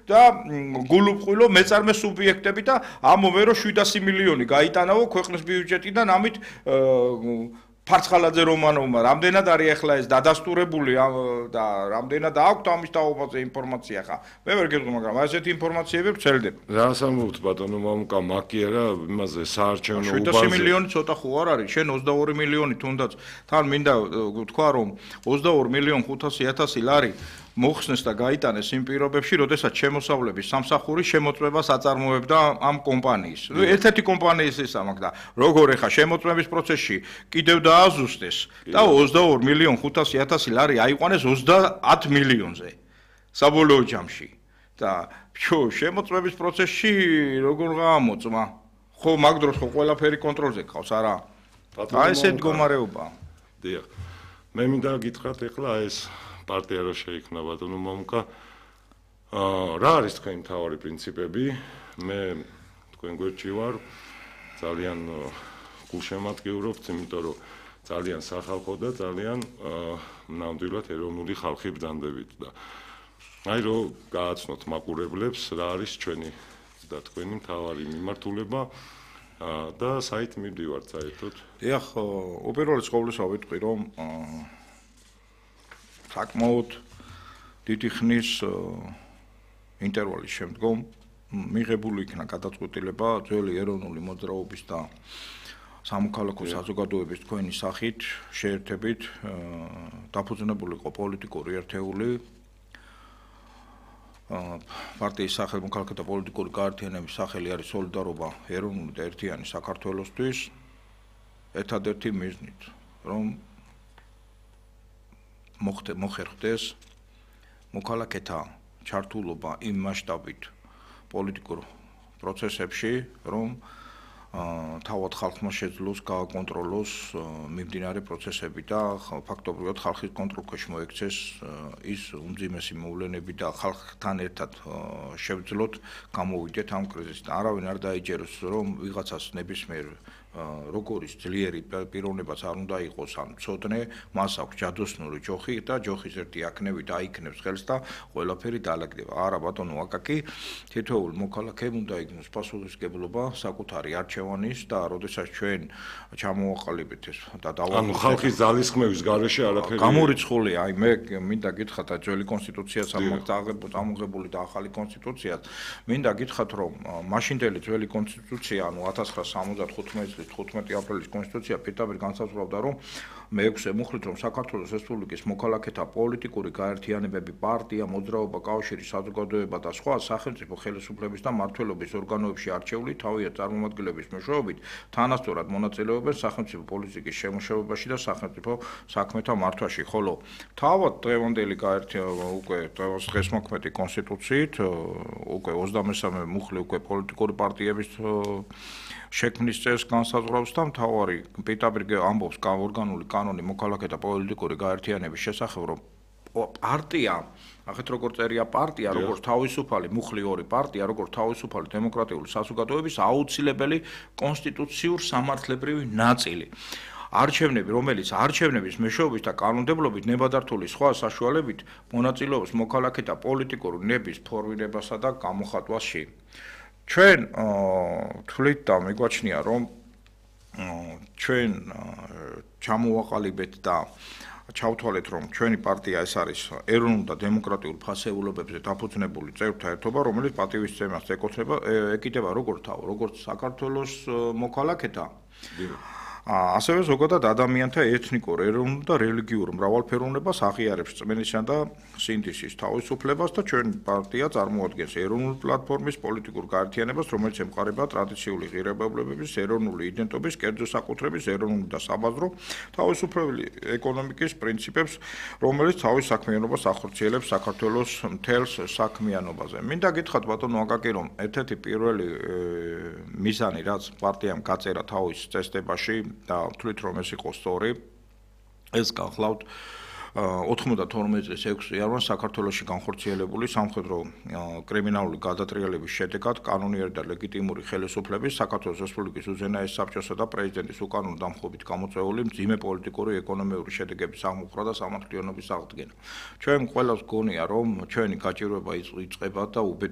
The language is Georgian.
და გულუბრყვილო მეწარმე სუბიექტები და ამოვე რომ 700 მილიონი გაიტანაო ქვეყნის ბიუჯეტიდან ამით ფარცხალაძე რომანოვმა რამდენად არის ახლა ეს დადასტურებული და რამდენად აქვს ამის თაობაზე ინფორმაცია ხა მე ვერ გეტყვი მაგრამ ასეთი ინფორმაციები ვრცელდება რას ამბობთ ბატონო მამუკა მაკი არა იმაზე საარჩევნო უბანზე 700 მილიონი ცოტა ხო არ არის შენ 22 მილიონი თუნდაც თან მინდა თქვა რომ 22 მილიონ 500.000 ლარი მოხსნეს და გაიტანეს იმ პირობებში, როდესაც შემოსავლების სამსახური შემოწმებას აწარმოებდა ამ კომპანიის. ერთ-ერთი კომპანიის ის ამაკ და როგორ ეხა შემოწმების პროცესში კიდევ დააზუსტეს და 22 მილიონ 500.000 ლარი აიყვანეს 30 მილიონზე საბოლოო ჯამში. და შემოწმების პროცესში როგორ გამოწმა? ხო, მაგ დროს ხო ყველაფერი კონტროლზე გყავს, არა? აი ესე მდგომარეობა. დიახ. მე მინდა გითხრათ ეხლა ეს პარტია რო შეიქმნა ბატონო მამუკა რა არის თქვენი მთავარი პრინციპები მე თქვენ გვერდში ვარ ძალიან გულშემატკივრობთ იმიტომ რომ ძალიან სახალხო და ძალიან ნამდვილად ეროვნული ხალხი ბრძანდებით და აი რომ გააცნოთ მაყურებლებს რა არის ჩვენი და თქვენი მთავარი მიმართულება და საით მივდივართ საერთოდ დიახ უპირველეს ყოვლისა ვიტყვი რომ საკმაოდ დიდი ხნის ინტერვალის შემდგომ მიღებული იქნა გადაწყვეტილება ძველი ეროვნული მოძრაობის და სამოქალაქო საზოგადოების თქვენი სახით შეერთებით დაფუძნებული იყო პოლიტიკური ერთეული პარტიის სახელი მოქალაქეთა პოლიტიკური გაერთიანების სახელი არის სოლიდარობა ეროვნული და ერთიანი საქართველოსთვის ერთადერთი მიზნით რომ მოხერხდეს მოქალაქეთა ჩართულობა იმ მასშტაბით პოლიტიკურ პროცესებში, რომ თავად ხალხმა შეძლოს გააკონტროლოს მიმდინარე პროცესები და ფაქტობრივად ხალხის კონტროლქვეშ მოექცეს ის უმძიმესი მოვლენები და ხალხთან ერთად შევძლოთ გამოვიდეთ ამ კრიზისიდან. არავინ არ დაიჯეროს, რომ ვიღაცას ნებისმიერ როგორის ძლიერი პიროვნებაც არ უნდა იყოს ან ცოდნე, მას აქვს ჯადოსნური ჯოხი და ჯოხის ერთი აქნევი დაიქნევს ხელს და ყველაფერი დაალაგდება. არა ბატონო აკაკი, თითოეულ მოქალაქემ უნდა იქნოს პასუხისმგებლობა საკუთარი არჩევანის და როდესაც ჩვენ ჩამოვაყალიბეთ ეს და ანუ ხალხის ძალისხმევის გარეშე არაფერი გამორიცხულია, აი მე მინდა გითხრათ და ძველი კონსტიტუციაც ამოღებული და ახალი კონსტიტუციაც მინდა გითხრათ რომ მაშინდელი ძველი კონსტიტუცია ანუ 1975 15 აპრილის კონსტიტუცია პირდაპირ განსაზღვრავდა რომ მე-6-ე მუხლით რომ საქართველოს რესპუბლიკის მოქალაქეთა პოლიტიკური გაერთიანებები, პარტია, მოძრაობა, კავშირი, საზოგადოება და სხვა სახელმწიფო ხელისუფლების და მმართველობის ორგანოებში არჩეული თავიანთი წარმომადგენლების მეშვეობით თანასწორად მონაწილეობენ სახელმწიფო პოლიტიკის შემუშავებაში და სახელმწიფო საქმეთა მართვაში, ხოლო თავად დღევანდელი უკვე დღეს მოქმედი კონსტიტუციით უკვე 23 მუხლი უკვე პოლიტიკური პარტიების შექმნის წესს განსაზღვრავს და მთავარი პირდაპირ ამბობს ორგანული კანონი მოქალაქეთა პოლიტიკური გაერთიანების შესახებ რომ პარტია ახეთ როგორ წერია პარტია როგორც თავისუფალი მუხლი ორი პარტია როგორც თავისუფალი დემოკრატიული საზოგადოების აუცილებელი კონსტიტუციურ სამართლებრივი ნაწილი არჩევნები რომელიც არჩევნების მეშვეობით და კანონმდებლობით ნებადართული სხვა საშუალებით მონაწილეობს მოქალაქეთა პოლიტიკური ნების ფორმირებასა და გამოხატვაში ჩვენ თვლით და მიგვაჩნია რომ ჩვენ ჩამოვაყალიბეთ და ჩავთვალეთ რომ ჩვენი პარტია ეს არის ეროვნულ და დემოკრატიულ ფასეულობებზე დაფუძნებული წევრთა ერთობა რომელიც პატივისცემას ეკიდება როგორც საქართველოს მოქალაქეთა ასევე ზოგადად ადამიანთა ეთნიკურ, ეროვნულ და რელიგიურ მრავალფეროვნებას აღიარებს წმენდისა და სინდისის თავისუფლებას და ჩვენი პარტია წარმოადგენს ეროვნული პლატფორმის პოლიტიკურ გაერთიანებას, რომელიც ემყარება ტრადიციული ღირებულებების, ეროვნული იდენტობის, კერძო საკუთრების, ეროვნული და საბაზრო თავისუფლებული ეკონომიკის პრინციპებს, რომელიც თავის საქმიანობას ახორციელებს საქართველოს მთელს საქმიანობაზე. მინდა გითხრათ ბატონო აკაკი, რომ ერთ-ერთი პირველი მიზანი, რაც პარტიამ გაწერა თავის წესდებაში და ვთვლით რომ ეს იყო სწორი ეს გახლავთ 92 წლის 6 იანვარს საქართველოში განხორციელებული სამხედრო კრიმინალური გადატრიალების შედეგად კანონიერი და ლეგიტიმური ხელისუფლების საქართველოს რესპუბლიკის უზენაეს საბჭოსა და პრეზიდენტის უკანონო დამხობით გამოწვეული მძიმე პოლიტიკური ეკონომიური შედეგების აღმოფხვრა და სამართლიანობის აღდგენა. ჩვენ ყველას გონია რომ ჩვენი გაჭირვება იწყება და